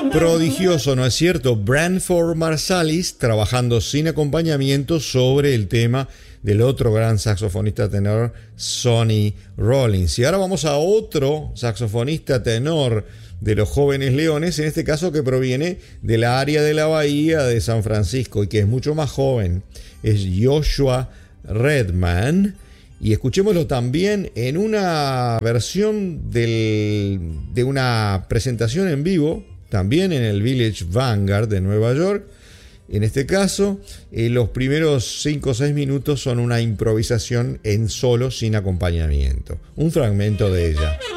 Prodigioso, ¿no es cierto? Branford Marsalis trabajando sin acompañamiento sobre el tema del otro gran saxofonista tenor, Sonny Rollins. Y ahora vamos a otro saxofonista tenor de los Jóvenes Leones, en este caso que proviene de la área de la Bahía de San Francisco y que es mucho más joven. Es Joshua Redman. Y escuchémoslo también en una versión de una presentación en vivo, también en el Village Vanguard de Nueva York. En este caso, los primeros 5 o 6 minutos son una improvisación en solo sin acompañamiento. Un fragmento de ella.